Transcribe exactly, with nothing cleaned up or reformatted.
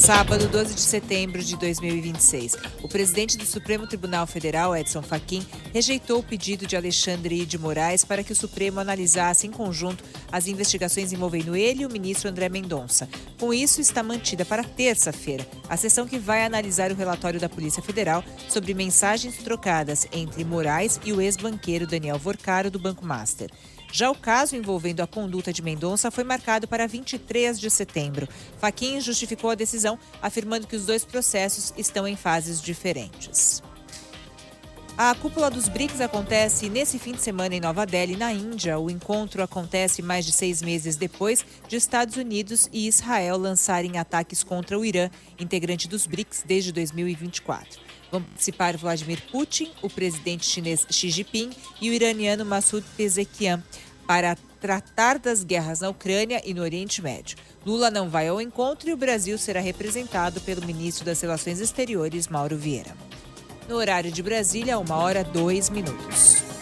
Sábado, doze de setembro de dois mil e vinte e seis, o presidente do Supremo Tribunal Federal, Edson Fachin, rejeitou o pedido de Alexandre de Moraes para que o Supremo analisasse em conjunto as investigações envolvendo ele e o ministro André Mendonça. Com isso, está mantida para terça-feira a sessão que vai analisar o relatório da Polícia Federal sobre mensagens trocadas entre Moraes e o ex-banqueiro Daniel Vorcaro, do Banco Master. Já o caso envolvendo a conduta de Mendonça foi marcado para vinte e três de setembro. Fachin justificou a decisão, afirmando que os dois processos estão em fases diferentes. A cúpula dos BRICS acontece nesse fim de semana em Nova Delhi, na Índia. O encontro acontece mais de seis meses depois de Estados Unidos e Israel lançarem ataques contra o Irã, integrante dos BRICS desde dois mil e vinte e quatro. Vão participar Vladimir Putin, o presidente chinês Xi Jinping e o iraniano Massoud Pezeshkian para tratar das guerras na Ucrânia e no Oriente Médio. Lula não vai ao encontro e o Brasil será representado pelo ministro das Relações Exteriores, Mauro Vieira. No horário de Brasília, uma hora, dois minutos.